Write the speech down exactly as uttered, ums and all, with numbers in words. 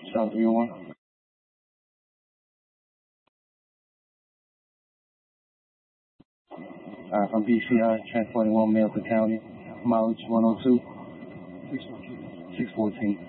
South three oh one. Uh, from B C I, transporting one male to county, mileage one oh two, six fourteen.